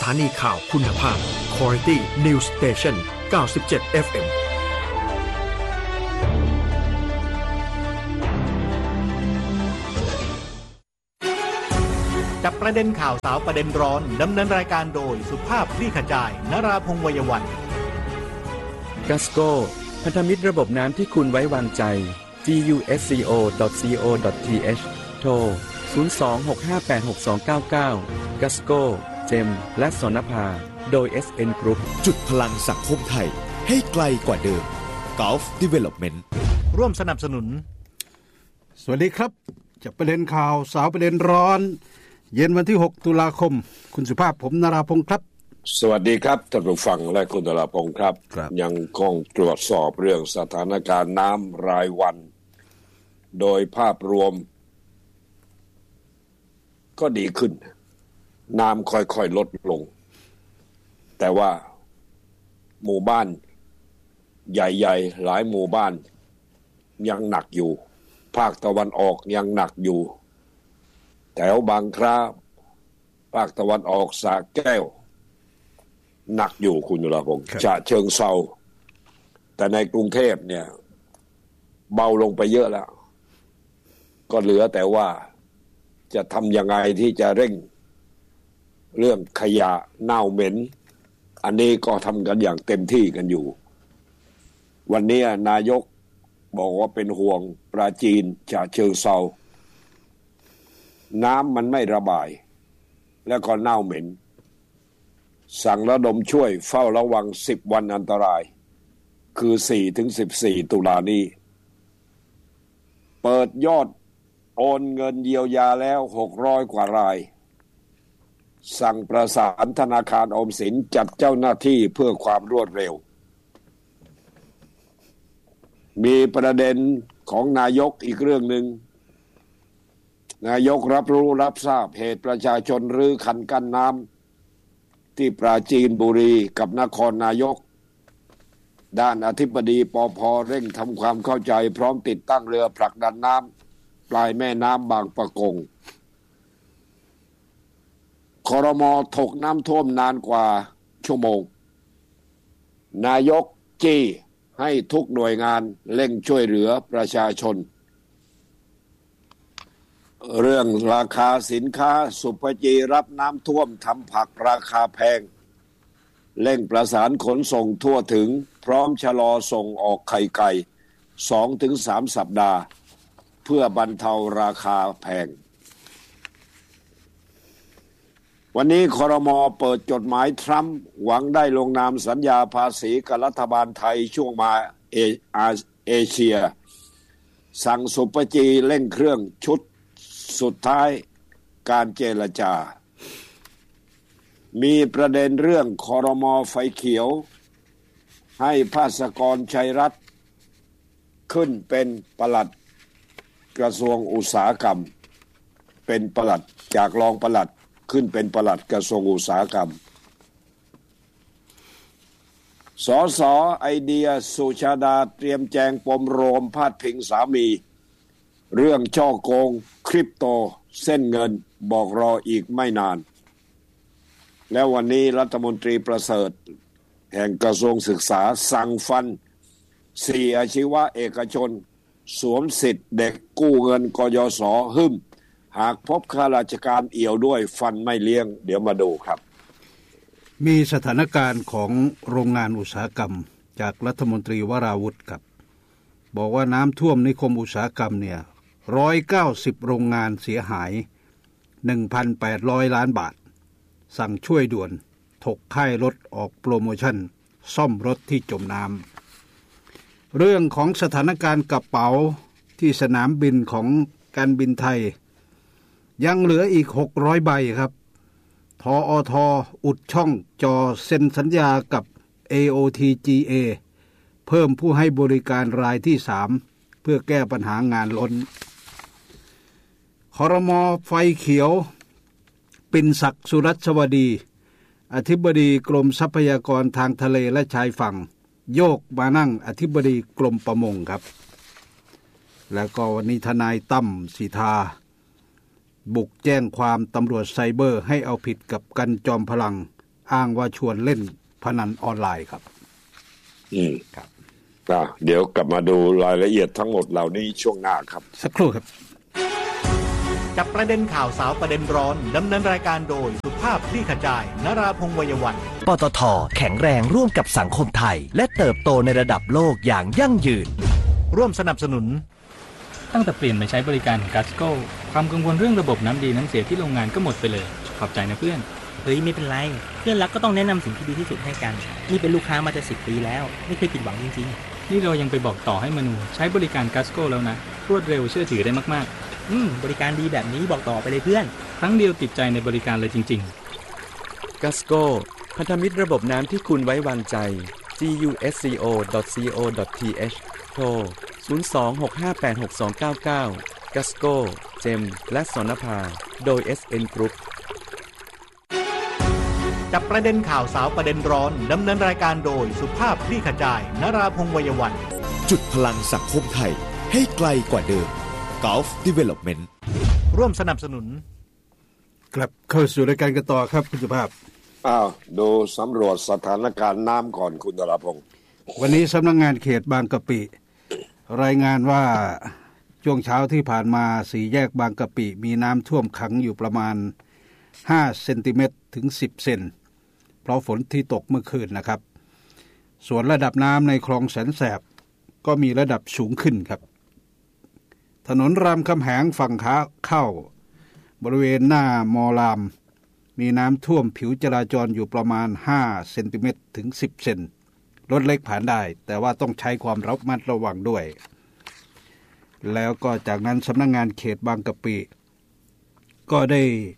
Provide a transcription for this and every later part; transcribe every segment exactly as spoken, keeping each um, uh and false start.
ถานีข่าวคุณภาพ Quality News Station เก้าสิบเจ็ด เอฟ เอ็มจับประเด็นข่าวสาวประเด็นร้อนดำเนินรายการโดยสุภาพคลี่ขจายนราพงษ์วัยวันกัสโก้พันธมิตรระบบน้ำที่คุณไว้วางใจ จี ยู เอส ซี โอ ดอท ซี โอ ดอท ที เอช โทร ศูนย์ สอง หก ห้า แปด หก สอง เก้า เก้า กัสโก้เจมและสนภาโดย เอส เอ็น Group จุดพลังสังคมไทยให้ไกลกว่าเดิม Gulf Development ร่วมสนับสนุนสวัสดีครับจับประเด็นข่าวสาวประเด็นร้อนเย็นวันที่หกตุลาคมคุณสุภาพผมนราพงษ์ครับสวัสดีครับท่านผู้ฟังและคุณนราพงษ์ครับยังคงตรวจสอบเรื่องสถานการณ์น้ำรายวันโดยภาพรวมก็ดีขึ้นน้ำค่อยๆลดลงแต่ว่าหมู่บ้านใหญ่ๆหลายหมู่บ้านยังหนักอยู่ภาคตะวันออกยังหนักอยู่แถวบางคล้าภาคตะวันออกสระแก้วหนักอยู่คุณนราพงษ์ฉะเชิงเทราแต่ในกรุงเทพเนี่ยเบาลงไปเยอะแล้วก็เหลือแต่ว่าจะทำยังไงที่จะเร่งเรื่องขยะเน่าเหม็นอันนี้ก็ทำกันอย่างเต็มที่กันอยู่วันนี้นายกบอกว่าเป็นห่วงปราจีนฉะเชิงเทราน้ำมันไม่ระบายแล้วก็เน่าเหม็นสั่งระดมช่วยเฝ้าระวังสิบวันอันตรายคือ สี่ถึงสิบสี่ ตุลานี้เปิดยอดโอนเงินเยียวยาแล้วหกร้อยกว่ารายสั่งประสานธนาคารออมสินจัดเจ้าหน้าที่เพื่อความรวดเร็วมีประเด็นของนายกอีกเรื่องหนึ่งนายกรับรู้รับทราบเหตุประชาชนรื้อคันกั้นน้ำที่ปราจีนบุรีกับนครนายกด้านอธิบดีปภ.เร่งทำความเข้าใจพร้อมติดตั้งเรือผลักดันน้ำปลายแม่น้ำบางปะกงครม.ถกน้ำท่วมนานกว่าชั่วโมงนายกจี้ให้ทุกหน่วยงานเร่งช่วยเหลือประชาชนเรื่องราคาสินค้าสุภจีรับน้ำท่วมทำผักราคาแพงเร่งประสานขนส่งทั่วถึงพร้อมชะลอส่งออกไข่ไก่ สองถึงสาม สัปดาห์เพื่อบรรเทาราคาแพงวันนี้ครม.เปิดจดหมายทรัมป์หวังได้ลงนามสัญญาภาษีกับรัฐบาลไทยช่วงมาเอเอเชียสั่งสุปจีเร่งเครื่องชุดสุดท้ายการเจรจามีประเด็นเรื่องครม.ไฟเขียวให้ภาสกรชัยรัตน์ขึ้นเป็นปลัดกระทรวงอุตสาหกรรมเป็นปลัดจากรองปลัดขึ้นเป็นปลัดกระทรวงอุตสาหกรรมสสไอเดียสุชาดาเตรียมแจงปมโรมพาดพิงสามีเรื่องช่อโกงคริปโตเส้นเงินบอกรออีกไม่นานแล้ววันนี้รัฐมนตรีประเสริฐแห่งกระทรวงศึกษาสั่งฟันสี่อาชีวะเอกชนสวมสิทธิ์เด็กกู้เงินกยศ.หึ่มหากพบข้าราชการเอี่ยวด้วยฟันไม่เลี้ยงเดี๋ยวมาดูครับมีสถานการณ์ของโรงงานอุตสาหกรรมจากรัฐมนตรีวราวุธครับบอกว่าน้ำท่วมนิคมอุตสาหกรรมเนี่ยหนึ่งร้อยเก้าสิบโรงงานเสียหาย หนึ่งพันแปดร้อย ล้านบาทสั่งช่วยด่วนถกค่ายรถออกโปรโมชั่นซ่อมรถที่จมน้ำเรื่องของสถานการณ์กระเป๋าที่สนามบินของการบินไทยยังเหลืออีกหกร้อยใบครับทอทอุดช่องจอเซ็นสัญญากับ เอ โอ ที จี เอ เพิ่มผู้ให้บริการรายที่สามเพื่อแก้ปัญหางานล้นครม.ไฟเขียวปิ่นศักดิ์สุรัสวดีอธิบดีกรมทรัพยากรทางทะเลและชายฝั่งโยกมานั่งอธิบดีกรมประมงครับแล้วก็วันนี้ทนายตั้มสิทธาบุกแจ้งความตำรวจไซเบอร์ให้เอาผิดกับกันจอมพลังอ้างว่าชวนเล่นพนันออนไลน์ครับอืมครับอ่าเดี๋ยวกลับมาดูรายละเอียดทั้งหมดเหล่านี้ช่วงหน้าครับสักครู่ครับจับประเด็นข่าวสาวประเด็นร้อนดำเนินรายการโดยสุภาพคลี่ขจายนราพงษ์วัยวันปตท.แข็งแรงร่วมกับสังคมไทยและเติบโตในระดับโลกอย่างยั่งยืนร่วมสนับสนุนตั้งแต่เปลี่ยนมาใช้บริการของ Gasco ความกังวลเรื่องระบบน้ำดีน้ำเสียที่โรงงานก็หมดไปเลยขอบใจนะเพื่อนเฮ้ยไม่เป็นไรเพื่อนรักก็ต้องแนะนำสิ่งที่ดีที่สุดให้กันนี่เป็นลูกค้ามาจะสิบปีแล้วไม่เคยผิดหวังจริงๆนี่เรายังไปบอกต่อให้มนูใช้บริการ Gasco แล้วนะรวดเร็วเชื่อถือได้มากๆอืมบริการดีแบบนี้บอกต่อไปเลยเพื่อนครั้งเดียวติดใจในบริการเลยจริงๆ Gasco พันธมิตรระบบน้ำที่คุณไว้วางใจ จี ยู เอส ซี โอ ดอท ซี โอ ดอท ที เอช โทรศูนย์ สอง หก ห้า แปด หก สอง เก้า เก้า Gasco เจมและสนภาโดย เอส เอ็น Group จับประเด็นข่าวสาวประเด็นร้อนดำเนินรายการโดยสุภาพคลี่ขจายนราพงษ์วัยวันจุดพลังสังคมไทยให้ไกลกว่าเดิม Gulf Development ร่วมสนับสนุนกลับเข้าสู่รายการกันต่อครับคุณสุภาพอ้าวดูสำรวจสถานการณ์น้ำก่อนคุณนราพงษ์วันนี้สำนักงานเขตบางกะปิรายงานว่าช่วงเช้าที่ผ่านมาสี่แยกบางกะปิมีน้ำท่วมขังอยู่ประมาณห้าเซนติเมตรถึงสิบเซนเพราะฝนที่ตกเมื่อคืนนะครับส่วนระดับน้ำในคลองแสนแสบก็มีระดับสูงขึ้นครับถนนรามคำแหงฝั่งขาเข้าบริเวณหน้ามอลามมีน้ำท่วมผิวจราจรอยู่ประมาณห้าเซนติเมตรถึงสิบเซนรถเล็กผ่านได้แต่ว่าต้องใช้ความระมัดระวังด้วยแล้วก็จากนั้นสำนักงานเขตบางกะปิก็ได้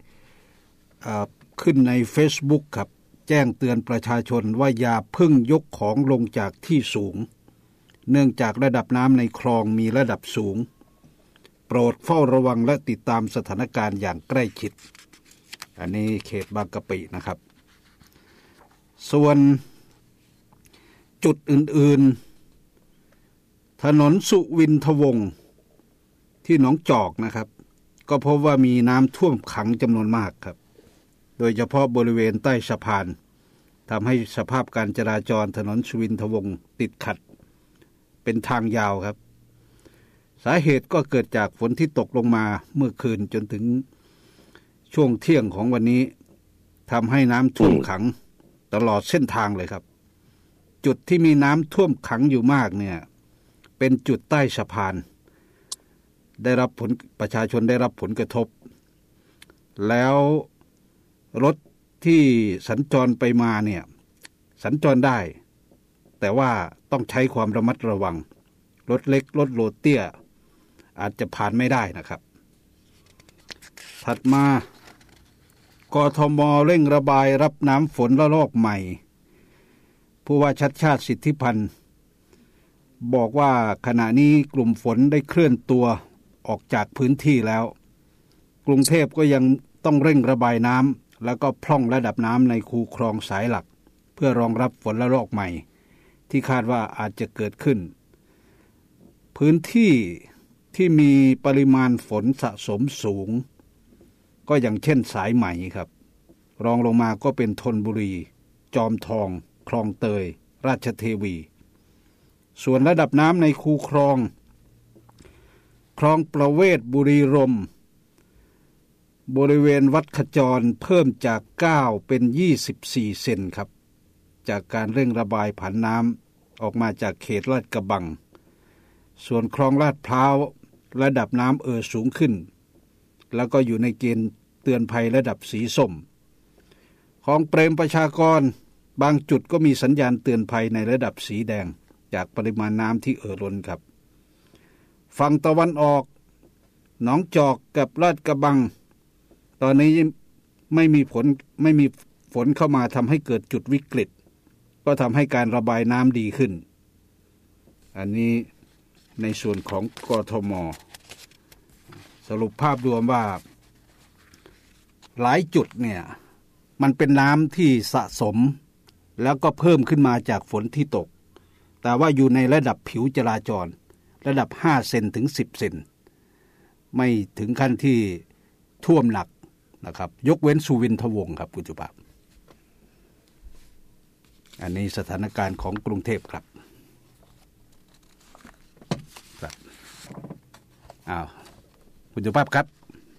ขึ้นใน Facebook ครับแจ้งเตือนประชาชนว่าอย่าเพิ่งยกของลงจากที่สูงเนื่องจากระดับน้ำในคลองมีระดับสูงโปรดเฝ้าระวังและติดตามสถานการณ์อย่างใกล้ชิดอันนี้เขตบางกะปินะครับส่วนจุดอื่นๆถนนสุวินทวงศ์ที่หนองจอกนะครับก็พบว่ามีน้ำท่วมขังจำนวนมากครับโดยเฉพาะบริเวณใต้สะพานทำให้สภาพการจราจรถนนสุวินทวงศ์ติดขัดเป็นทางยาวครับสาเหตุก็เกิดจากฝนที่ตกลงมาเมื่อคืนจนถึงช่วงเที่ยงของวันนี้ทำให้น้ำท่วมขังตลอดเส้นทางเลยครับจุดที่มีน้ำท่วมขังอยู่มากเนี่ยเป็นจุดใต้สะพานได้รับผลประชาชนได้รับผลกระทบแล้วรถที่สัญจรไปมาเนี่ยสัญจรได้แต่ว่าต้องใช้ความระมัดระวังรถเล็กรถโหลดเตี้ยอาจจะผ่านไม่ได้นะครับถัดมากทม.เร่งระบายรับน้ำฝนระลอกใหม่ผู้ว่าชัดชาติสิทธิพันธ์บอกว่าขณะนี้กลุ่มฝนได้เคลื่อนตัวออกจากพื้นที่แล้วกรุงเทพก็ยังต้องเร่งระบายน้ำแล้วก็พร่องระดับน้ำในคูคลองสายหลักเพื่อรองรับฝนระลอกใหม่ที่คาดว่าอาจจะเกิดขึ้นพื้นที่ที่มีปริมาณฝนสะสมสูงก็อย่างเช่นสายไหมครับรองลงมาก็เป็นธนบุรีจอมทองคลองเตยราชเทวีส่วนระดับน้ำในคูคลองคลองประเวศบุรีรมย์บริเวณวัดขจรเพิ่มจากเก้าเป็นยี่สิบสี่เซนครับจากการเร่งระบายผันน้ำออกมาจากเขตลาดกระบังส่วนคลองลาดพร้าวระดับน้ำเอ่อสูงขึ้นแล้วก็อยู่ในเกณฑ์เตือนภัยระดับสีส้มคลองเปรมประชากรบางจุดก็มีสัญญาณเตือนภัยในระดับสีแดงจากปริมาณน้ำที่เอ่อล้นครับฝั่งตะวันออกหนองจอกกับลาดกระบังตอนนี้ไม่มีฝนไม่มีฝนเข้ามาทำให้เกิดจุดวิกฤตก็ทำให้การระบายน้ำดีขึ้นอันนี้ในส่วนของกทม.สรุปภาพรวมว่าหลายจุดเนี่ยมันเป็นน้ำที่สะสมแล้วก็เพิ่มขึ้นมาจากฝนที่ตกแต่ว่าอยู่ในระดับผิวจราจรระดับห้าเซนถึงสิบเซนไม่ถึงขั้นที่ท่วมหนักนะครับยกเว้นสุวินทวงศ์ครับคุณจุภาพอันนี้สถานการณ์ของกรุงเทพครับครับอ้าวคุณสุภาพครับ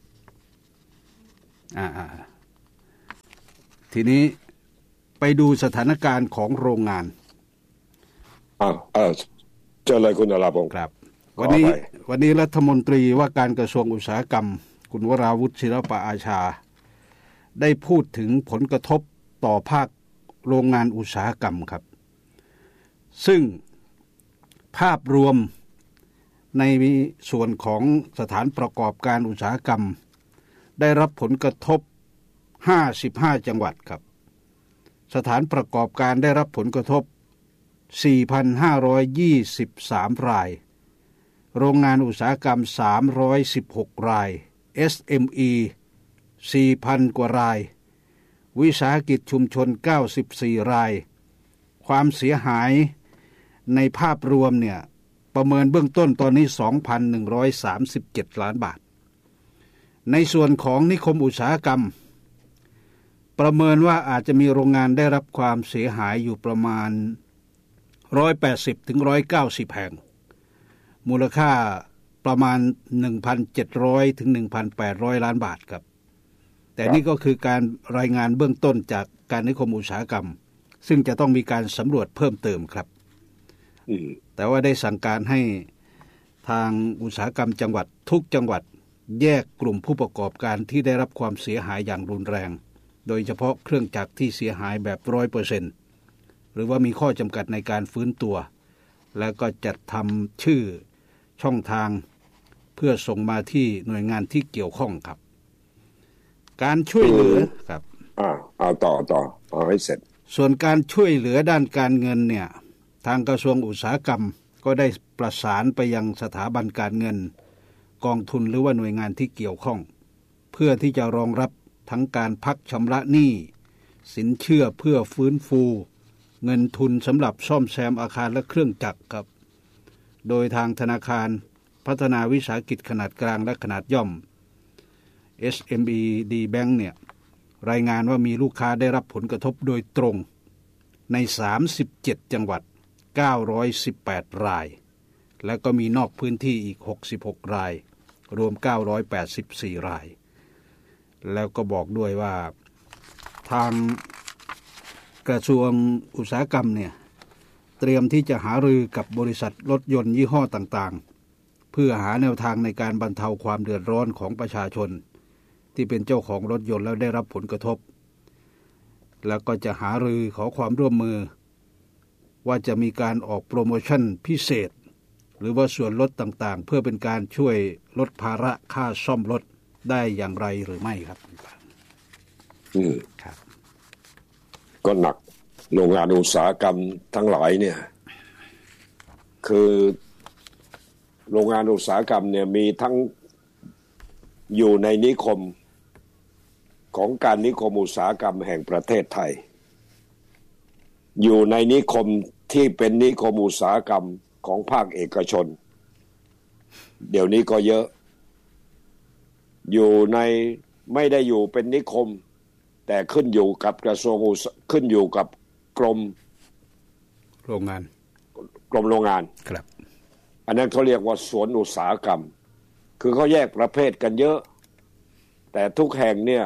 อ่าทีนี้ไปดูสถานการณ์ของโรงงานอ้าวเออเจอเลยคุณอราพงศ์ครับวันนี้วันนี้รัฐมนตรีว่าการกระทรวงอุตสาหกรรมคุณวราวุฒิศิลปอาชาได้พูดถึงผลกระทบต่อภาคโรงงานอุตสาหกรรมครับซึ่งภาพรวมในส่วนของสถานประกอบการอุตสาหกรรมได้รับผลกระทบห้าสิบห้าจังหวัดครับสถานประกอบการได้รับผลกระทบ สี่พันห้าร้อยยี่สิบสาม รายโรงงานอุตสาหกรรมสามร้อยสิบหกราย เอส เอ็ม อี สี่พัน กว่ารายวิสาหกิจชุมชนเก้าสิบสี่รายความเสียหายในภาพรวมเนี่ยประเมินเบื้องต้นตอนนี้ สองพันหนึ่งร้อยสามสิบเจ็ด ล้านบาทในส่วนของนิคมอุตสาหกรรมประเมินว่าอาจจะมีโรงงานได้รับความเสียหายอยู่ประมาณหนึ่งร้อยแปดสิบถึงหนึ่งร้อยเก้าสิบแห่งมูลค่าประมาณ หนึ่งพันเจ็ดร้อยถึงหนึ่งพันแปดร้อย ล้านบาทครับแต่นี่ก็คือการรายงานเบื้องต้นจากการนิคมอุตสาหกรรมซึ่งจะต้องมีการสำรวจเพิ่มเติมครับแต่ว่าได้สั่งการให้ทางอุตสาหกรรมจังหวัดทุกจังหวัดแยกกลุ่มผู้ประกอบการที่ได้รับความเสียหายอย่างรุนแรงโดยเฉพาะเครื่องจักรที่เสียหายแบบ ร้อยเปอร์เซ็นต์ หรือว่ามีข้อจำกัดในการฟื้นตัวแล้วก็จัดทำชื่อช่องทางเพื่อส่งมาที่หน่วยงานที่เกี่ยวข้องครับการช่วยเหลือครับอ่าเอาต่อต่อเอาให้เสร็จส่วนการช่วยเหลือด้านการเงินเนี่ยทางกระทรวงอุตสาหกรรมก็ได้ประสานไปยังสถาบันการเงินกองทุนหรือว่าหน่วยงานที่เกี่ยวข้องเพื่อที่จะรองรับทั้งการพักชำระหนี้สินเชื่อเพื่อฟื้นฟูเงินทุนสำหรับซ่อมแซมอาคารและเครื่องจักรครับโดยทางธนาคารพัฒนาวิสาหกิจขนาดกลางและขนาดย่อม เอส เอ็ม อี ดี Bank เนี่ยรายงานว่ามีลูกค้าได้รับผลกระทบโดยตรงในสามสิบเจ็ดจังหวัดเก้าร้อยสิบแปดรายและก็มีนอกพื้นที่อีกหกสิบหกรายรวมเก้าร้อยแปดสิบสี่รายแล้วก็บอกด้วยว่าทางกระทรวงอุตสาหกรรมเนี่ยเตรียมที่จะหารือกับบริษัทรถยนต์ยี่ห้อต่างๆเพื่อหาแนวทางในการบรรเทาความเดือดร้อนของประชาชนที่เป็นเจ้าของรถยนต์แล้วได้รับผลกระทบแล้วก็จะหารือขอความร่วมมือว่าจะมีการออกโปรโมชั่นพิเศษหรือว่าส่วนลดต่างๆเพื่อเป็นการช่วยลดภาระค่าซ่อมรถได้อย่างไรหรือไม่ครับอืมครับก็หนักโรงงานอุตสาหกรรมทั้งหลายเนี่ยคือโรงงานอุตสาหกรรมเนี่ยมีทั้งอยู่ในนิคมของการนิคมอุตสาหกรรมแห่งประเทศไทยอยู่ในนิคมที่เป็นนิคมอุตสาหกรรมของภาคเอกชนเดี๋ยวนี้ก็เยอะอยู่ในไม่ได้อยู่เป็นนิคมแต่ขึ้นอยู่กับกระทรวงขึ้นอยู่กับกรมโรงงานกรมโรงงานครับอันนั้นเขาเรียกว่าสวนอุตสาหกรรมคือเขาแยกประเภทกันเยอะแต่ทุกแห่งเนี่ย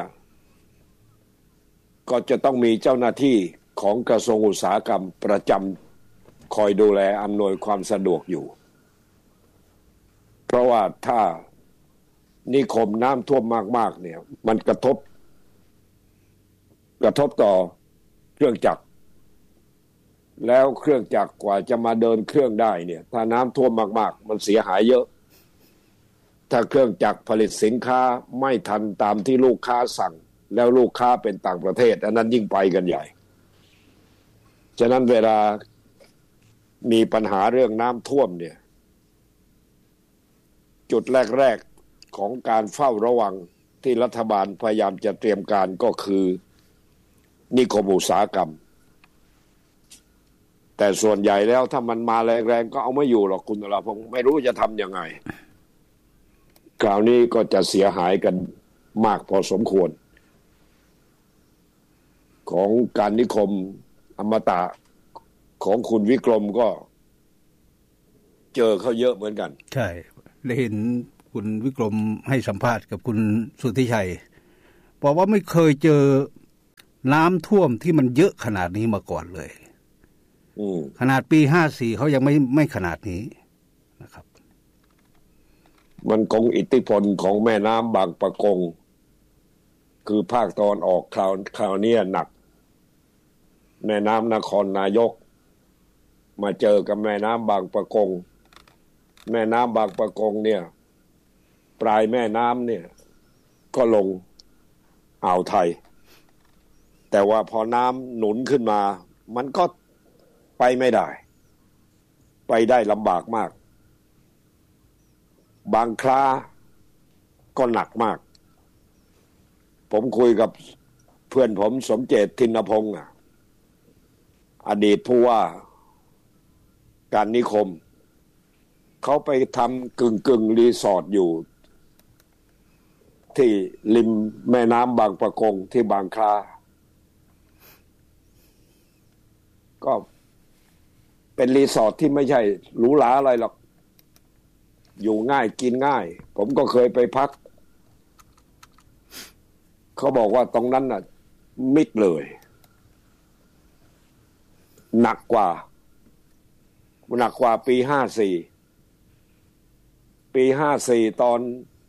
ก็จะต้องมีเจ้าหน้าที่ของกระทรวงอุตสาหกรรมประจำคอยดูแลอำนวยความสะดวกอยู่เพราะว่าถ้านิคมน้ำท่วมมากๆเนี่ยมันกระทบกระทบต่อเครื่องจักรแล้วเครื่องจักรกว่าจะมาเดินเครื่องได้เนี่ยถ้าน้ำท่วมมากๆมันเสียหายเยอะถ้าเครื่องจักรผลิตสินค้าไม่ทันตามที่ลูกค้าสั่งแล้วลูกค้าเป็นต่างประเทศอันนั้นยิ่งไปกันใหญ่ฉะนั้นเวลามีปัญหาเรื่องน้ำท่วมเนี่ยจุดแรกๆของการเฝ้าระวังที่รัฐบาลพยายามจะเตรียมการก็คือนิคมอุตสาหกรรมแต่ส่วนใหญ่แล้วถ้ามันมาแรงๆก็เอาไม่อยู่หรอกคุณอรพงศ์ไม่รู้จะทำยังไงคราวนี้ก็จะเสียหายกันมากพอสมควรของการนิคมอมตะของคุณวิกรมก็เจอเขาเยอะเหมือนกันใช่ได้เห็นคุณวิกรมให้สัมภาษณ์กับคุณสุทธิชัยบอกว่าไม่เคยเจอน้ำท่วมที่มันเยอะขนาดนี้มาก่อนเลยขนาดปีห้าสี่เขายังไม่ไม่ขนาดนี้นะครับมันคงอิทธิพลของแม่น้ำบางปะกงคือภาคตะวันออกคราวคราวนี้หนักแม่น้ำนครนายกมาเจอกับแม่น้ำบางปะกงแม่น้ำบางปะกงเนี่ยปลายแม่น้ำเนี่ยก็ลงอ่าวไทยแต่ว่าพอน้ำหนุนขึ้นมามันก็ไปไม่ได้ไปได้ลำบากมากบางคราก็หนักมากผมคุยกับเพื่อนผมสมเจตทินพงษ์อ่ะอดีตผู้ว่าการนิคมเขาไปทำกึ่งกึ่งรีสอร์ทอยู่ที่ริมแม่น้ำบางปะกงที่บางคราก็เป็นรีสอร์ทที่ไม่ใช่หรูหราอะไรหรอกอยู่ง่ายกินง่ายผมก็เคยไปพักเขาบอกว่าตรงนั้นน่ะมิดเลยหนักกว่าหนักกว่าปีห้าสี่ปีห้าสี่ตอน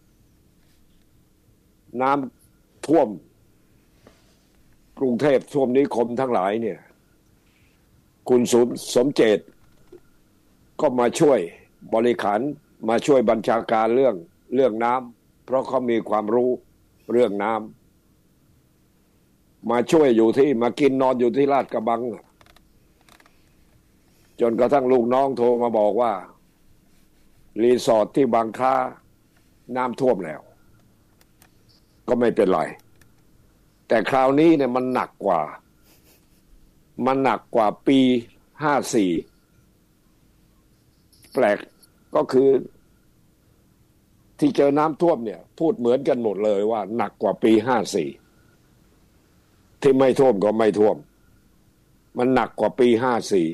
น้ำท่วมกรุงเทพท่วมนิคมทั้งหลายเนี่ยคุณสมเจตก็มาช่วยบริหารมาช่วยบัญชาการเรื่องเรื่องน้ำเพราะเขามีความรู้เรื่องน้ำมาช่วยอยู่ที่มากินนอนอยู่ที่ลาดกระบังจนกระทั่งลูกน้องโทรมาบอกว่ารีสอร์ทที่บางคล้าน้ำท่วมแล้วก็ไม่เป็นไรแต่คราวนี้เนี่ยมันหนักกว่ามันหนักกว่าปีห้าสี่แปลกก็คือที่เจอน้ำท่วมเนี่ยพูดเหมือนกันหมดเลยว่าหนักกว่าปีห้าสี่ที่ไม่ท่วมก็ไม่ท่วมมันหนักกว่าปีห้าสี่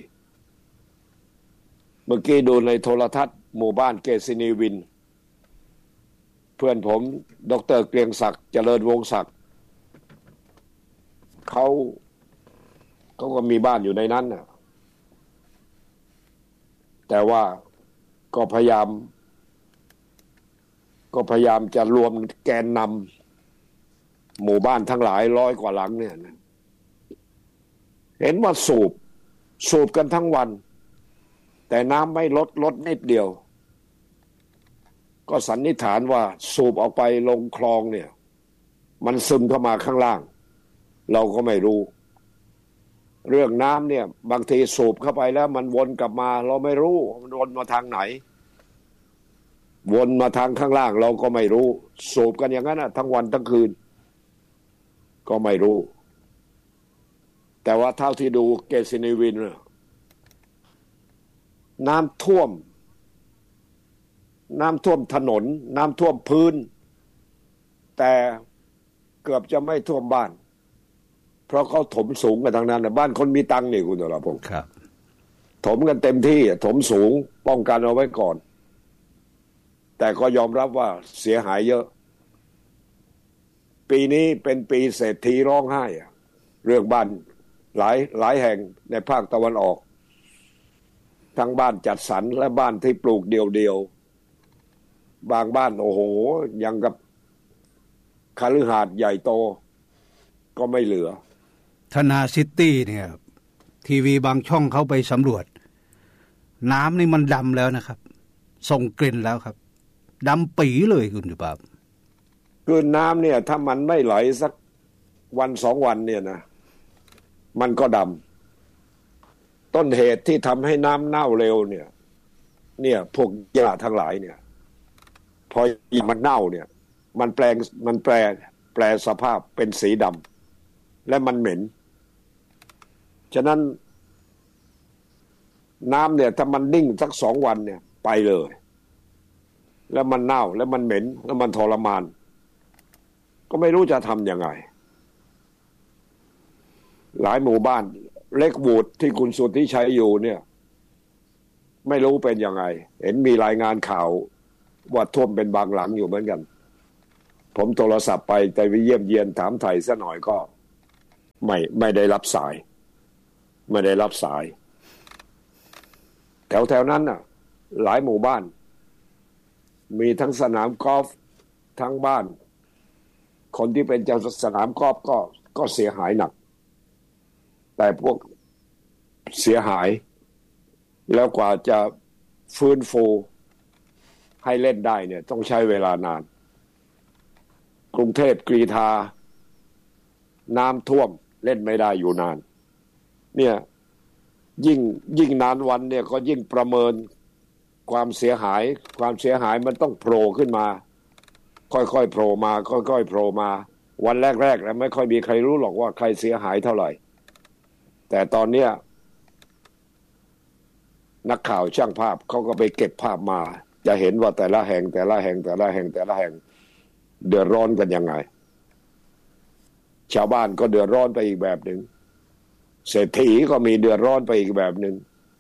เมื่อกี้ดูในโทรทัศน์หมู่บ้านเกษินีวินเพื่อนผมดร.เกรียงศักดิ์เจริญวงศ์ศักดิ์เขาเขาก็มีบ้านอยู่ในนั้นน่ะแต่ว่าก็พยายามก็พยายามจะรวมแกนนำหมู่บ้านทั้งหลายร้อยกว่าหลังเนี่ยนะเห็นว่าสูบสูบกันทั้งวันแต่น้ำไม่ลดลดนิดเดียวก็สันนิษฐานว่าสูบออกไปลงคลองเนี่ยมันซึมเข้ามาข้างล่างเราก็ไม่รู้เรื่องน้ำเนี่ยบางทีสูบเข้าไปแล้วมันวนกลับมาเราไม่รู้มันวนมาทางไหนวนมาทางข้างล่างเราก็ไม่รู้สูบกันอย่างนั้นนะทั้งวันทั้งคืนก็ไม่รู้แต่ว่าเท่าที่ดูเกษินีวินน้ำท่วมน้ำท่วมถนนน้ำท่วมพื้นแต่เกือบจะไม่ท่วมบ้านเพราะเขาถมสูงกันทางนั้นบ้านคนมีตังค์นี่คุณตระพงษ์ครับถมกันเต็มที่ถมสูงป้องกันเอาไว้ก่อนแต่ก็ยอมรับว่าเสียหายเยอะปีนี้เป็นปีเศรษฐีร้องไห้เรื่องบ้านหลายหลายแห่งในภาคตะวันออกทั้งบ้านจัดสรรและบ้านที่ปลูกเดี่ยวๆบางบ้านโอ้โหยังกับคฤหาสน์ใหญ่โตก็ไม่เหลือธนาซิตี้เนี่ยทีวีบางช่องเขาไปสำรวจน้ำนี่มันดำแล้วนะครับส่งกลิ่นแล้วครับดำปีเลยคุณสุภาพคือน้ำเนี่ยถ้ามันไม่ไหลสักวันสองวันเนี่ยนะมันก็ดำต้นเหตุที่ทำให้น้ำเน่าเร็วเนี่ยเนี่ยพวกหญ้าทั้งหลายเนี่ยพอมันเน่าเนี่ยมันแปลงมันแปลแปลสภาพเป็นสีดำและมันเหม็นฉะนั้นน้ำเนี่ยถ้ามันนิ่งสักสองวันเนี่ยไปเลยแล้วมันเน่าแล้วมันเหม็นแล้วมันทรมานก็ไม่รู้จะทำยังไงหลายหมู่บ้านเล็กวูดที่คุณสุทธิชัยอยู่เนี่ยไม่รู้เป็นยังไงเห็นมีรายงานข่าวว่าท่วมเป็นบางหลังอยู่เหมือนกันผมโทรศัพท์ไปแต่ไปเยี่ยมเยียนถามไทยซะหน่อยก็ไม่ไม่ได้รับสายไม่ได้รับสายแถวแถวนั้นน่ะหลายหมู่บ้านมีทั้งสนามกอล์ฟทั้งบ้านคนที่เป็นเจ้าสนามกอล์ฟก็ก็เสียหายหนักแต่พวกเสียหายแล้วกว่าจะฟื้นฟูให้เล่นได้เนี่ยต้องใช้เวลานานกรุงเทพกรีฑาน้ำท่วมเล่นไม่ได้อยู่นานเนี่ยยิ่งยิ่งนานวันเนี่ยก็ยิ่งประเมินความเสียหายความเสียหายมันต้องโผล่ขึ้นมาค่อยๆโผล่มาค่อยๆโผล่มาวันแรกๆแล้วไม่ค่อยมีใครรู้หรอกว่าใครเสียหายเท่าไหร่แต่ตอนเนี้ยนักข่าวช่างภาพเขาก็ไปเก็บภาพมาจะเห็นว่าแต่ละแห่งแต่ละแห่งแต่ละแห่งแต่ละแห่งเดือดร้อนกันยังไงชาวบ้านก็เดือดร้อนไปอีกแบบหนึ่งเศรษฐีก็มีเดือดร้อนไปอีกแบบหนึ่ง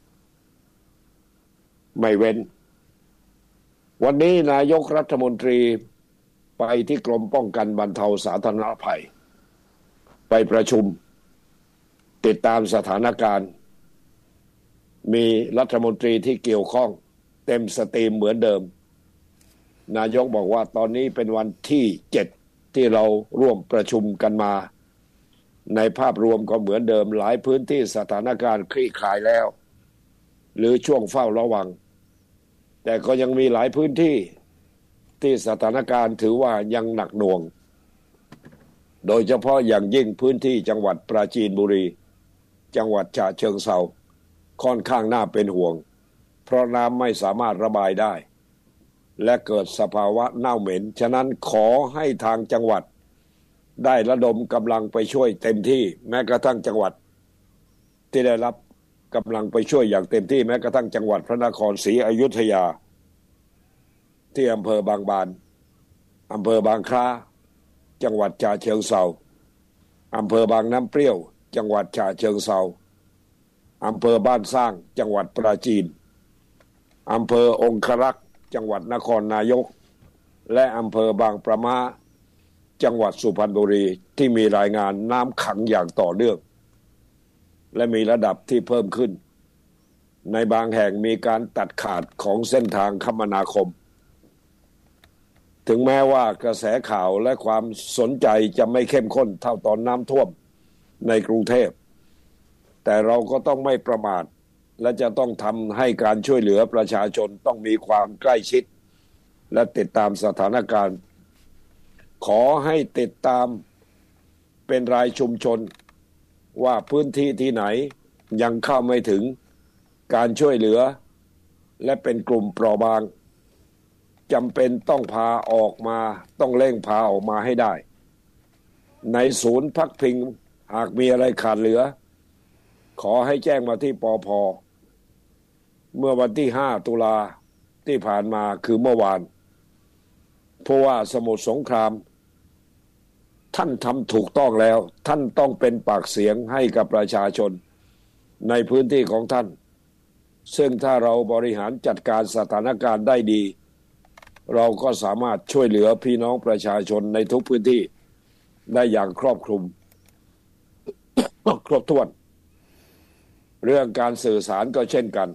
ไม่เว้นวันนี้นายกรัฐมนตรีไปที่กรมป้องกันบรรเทาสาธารณภัยไปประชุมติดตามสถานการณ์มีรัฐมนตรีที่เกี่ยวข้องเต็มสตรีมเหมือนเดิมนายกบอกว่าตอนนี้เป็นวันที่เจ็ดที่เราร่วมประชุมกันมาในภาพรวมก็เหมือนเดิมหลายพื้นที่สถานการณ์คลี่คลายแล้วหรือช่วงเฝ้าระวังแต่ก็ยังมีหลายพื้นที่ที่สถานการณ์ถือว่ายังหนักหน่วงโดยเฉพาะอย่างยิ่งพื้นที่จังหวัดปราจีนบุรีจังหวัดฉะเชิงเทราค่อนข้างน่าเป็นห่วงเพราะน้ำไม่สามารถระบายได้และเกิดสภาวะเน่าเหม็นฉะนั้นขอให้ทางจังหวัดได้ระดมกำลังไปช่วยเต็มที่แม้กระทั่งจังหวัดที่ได้รับกำลังไปช่วยอย่างเต็มที่แม้กระทั่งจังหวัดพระนครศรีอยุธยาที่อำเภอบางบานอำเภอบางคล้าจังหวัดฉะเชิงเทราอำเภอบางน้ำเปรี้ยวจังหวัดฉะเชิงเทราอำเภอบ้านสร้างจังหวัดปราจีนอำเภอองครักษ์จังหวัดนครนายกและอำเภอบางประมาจังหวัดสุพรรณบุรีที่มีรายงานน้ำขังอย่างต่อเนื่องและมีระดับที่เพิ่มขึ้นในบางแห่งมีการตัดขาดของเส้นทางคมนาคมถึงแม้ว่ากระแสข่าวและความสนใจจะไม่เข้มข้นเท่าตอนน้ำท่วมในกรุงเทพแต่เราก็ต้องไม่ประมาทและจะต้องทำให้การช่วยเหลือประชาชนต้องมีความใกล้ชิดและติดตามสถานการณ์ขอให้ติดตามเป็นรายชุมชนว่าพื้นที่ที่ไหนยังเข้าไม่ถึงการช่วยเหลือและเป็นกลุ่มเปราะบางจำเป็นต้องพาออกมาต้องเร่งพาออกมาให้ได้ในศูนย์พักพิงหากมีอะไรขาดเหลือขอให้แจ้งมาที่ปภ.เมื่อวันที่ห้าตุลาที่ผ่านมาคือเมื่อวานเพราะว่าสมุทรสงครามท่านทำถูกต้องแล้วท่านต้องเป็นปากเสียงให้กับประชาชนในพื้นที่ของท่านซึ่งถ้าเราบริหารจัดการสถานการณ์ได้ดีเราก็สามารถช่วยเหลือพี่น้องประชาชนในทุกพื้นที่ได้อย่างครอบคลุม ครบถ้วนเรื่องการสื่อสารก็เช่นกัน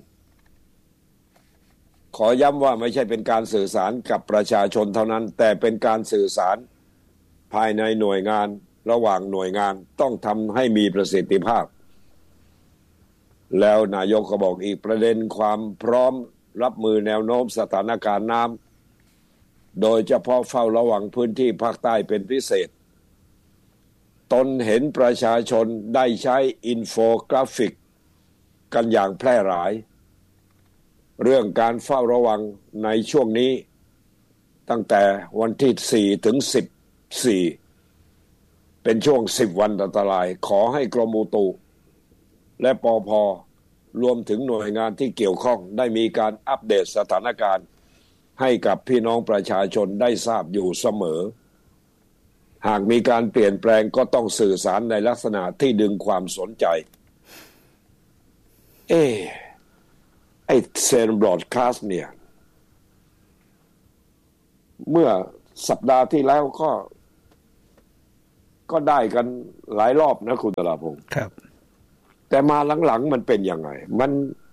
ขอย้ำว่าไม่ใช่เป็นการสื่อสารกับประชาชนเท่านั้นแต่เป็นการสื่อสารภายในหน่วยงานระหว่างหน่วยงานต้องทำให้มีประสิทธิภาพแล้วนายกก็บอกอีกประเด็นความพร้อมรับมือแนวโน้มสถานการณ์น้ำโดยเฉพาะเฝ้าระวังพื้นที่ภาคใต้เป็นพิเศษตนเห็นประชาชนได้ใช้อินโฟกราฟิกกันอย่างแพร่หลายเรื่องการเฝ้าระวังในช่วงนี้ตั้งแต่วันที่สี่ถึงสิบสี่เป็นช่วงสิบวันอันตรายขอให้กรมอุตุและปภ.รวมถึงหน่วยงานที่เกี่ยวข้องได้มีการอัปเดตสถานการณ์ให้กับพี่น้องประชาชนได้ทราบอยู่เสมอหากมีการเปลี่ยนแปลงก็ต้องสื่อสารในลักษณะที่ดึงความสนใจเออไอ้เซนบรอดคาสต์เนี่ยเมื่อสัปดาห์ที่แล้วก็ก็ได้กันหลายรอบนะคุณตลาพงศ์ครับแต่มาหลังๆมันเป็นยังไงมัน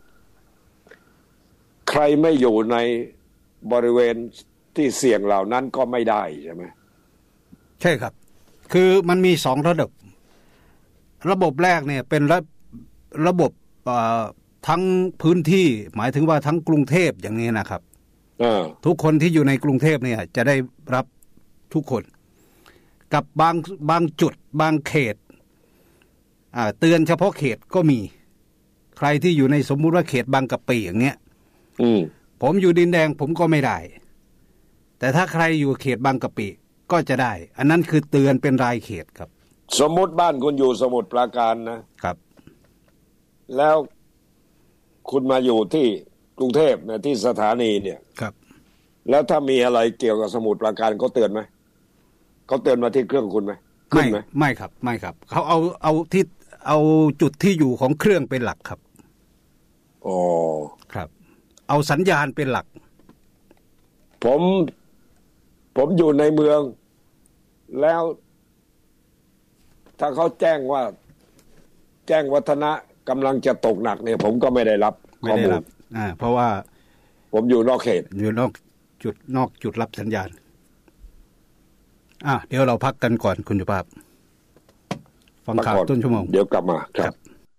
ใครไม่อยู่ในบริเวณที่เสี่ยงเหล่านั้นก็ไม่ได้ใช่ไหมใช่ครับคือมันมีสองระดับระบบแรกเนี่ยเป็นระระบบทั้งพื้นที่หมายถึงว่าทั้งกรุงเทพอย่างนี้นะครับทุกคนที่อยู่ในกรุงเทพเนี่ยจะได้รับทุกคนกับบางบางจุดบางเขตเตือนเฉพาะเขตก็มีใครที่อยู่ในสมมุติว่าเขตบางกะปิอย่างเนี้ยผมอยู่ดินแดงผมก็ไม่ได้แต่ถ้าใครอยู่เขตบางกะปิก็จะได้อันนั้นคือเตือนเป็นรายเขตครับสมมติบ้านคุณอยู่สมุทรปราการนะครับแล้วคุณมาอยู่ที่กรุงเทพเนี่ยที่สถานีเนี่ยครับแล้วถ้ามีอะไรเกี่ยวกับสมุทรปราการเขาเตือนไหมเขาเตือนมาที่เครื่องคุณไหมไม่ไม่ครับไม่ครับเขาเอาเอาที่เอาจุดที่อยู่ของเครื่องเป็นหลักครับอ๋อครับเอาสัญญาณเป็นหลักผมผมอยู่ในเมืองแล้วถ้าเขาแจ้งว่าแจ้งวัฒนะกำลังจะตกหนักเนี่ยผมก็ไม่ได้รับข้อมูลอ่าเพราะว่าผมอยู่นอกเขตอยู่นอกจุดนอกจุดรับสัญญาณอ่ะเดี๋ยวเราพักกันก่อนคุณสุภาพฟังข่าวต้นชั่วโมงเดี๋ยวกลับมาครับ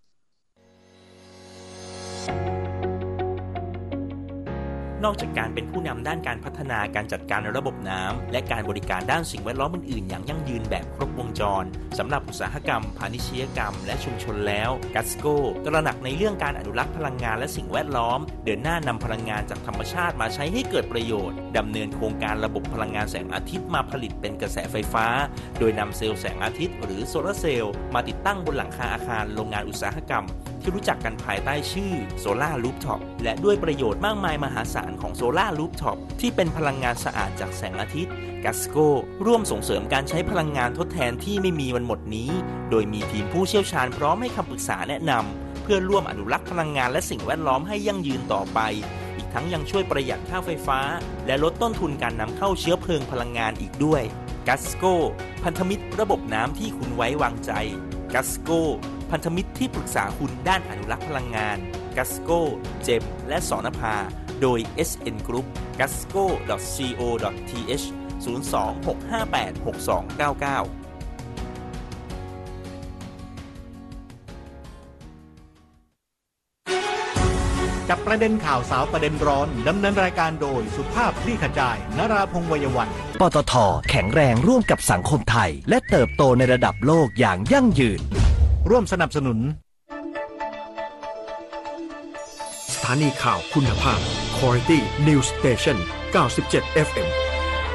นอกจากการเป็นผู้นำด้านการพัฒนาการจัดการระบบน้ำและการบริการด้านสิ่งแวดล้อมอื่นๆอย่างยั่งยืนแบบครบวงจรสำหรับอุตสาหกรรมพาณิชยกรรมและชุมชนแล้วกัสโก้ตระหนักในเรื่องการอนุรักษ์พลังงานและสิ่งแวดล้อมเดินหน้านำพลังงานจากธรรมชาติมาใช้ให้เกิดประโยชน์ดำเนินโครงการระบบพลังงานแสงอาทิตย์มาผลิตเป็นกระแสไฟฟ้าโดยนำเซลล์แสงอาทิตย์หรือโซลาร์เซลล์มาติดตั้งบนหลังคาอาคารโรงงานอุตสาหกรรมที่รู้จักกันภายใต้ชื่อโซล่ารูฟท็อปและด้วยประโยชน์มากมายมหาศาลของโซล่ารูฟท็อปที่เป็นพลังงานสะอาดจากแสงอาทิตย์กัสโก้ร่วมส่งเสริมการใช้พลังงานทดแทนที่ไม่มีวันหมดนี้โดยมีทีมผู้เชี่ยวชาญพร้อมให้คำปรึกษาแนะนำเพื่อร่วมอนุรักษ์พลังงานและสิ่งแวดล้อมให้ยั่งยืนต่อไปอีกทั้งยังช่วยประหยัดค่าไฟฟ้าและลดต้นทุนการนำเข้าเชื้อเพลิงพลังงานอีกด้วยกัสโก้พันธมิตรระบบน้ำที่คุณไว้วางใจกัสโก้พันธมิตรที่ปรึกษาคุณด้านอนุรักษ์พลังงานกัสโก้เจมและสนภาโดย เอส เอ็น Group กัสโก้ ดอท ซี โอ ดอท ที เอช ศูนย์ สอง หก ห้า แปด หก สอง เก้า เก้าจับประเด็นข่าวสาวประเด็นร้อนดำเนินรายการโดยสุภาพคลี่ขจายนราพงษ์วัยวันปตท.แข็งแรงร่วมกับสังคมไทยและเติบโตในระดับโลกอย่างยั่งยืนร่วมสนับสนุนสถานีข่าวคุณภาพ Quality News Station เก้าสิบเจ็ด เอฟ เอ็ม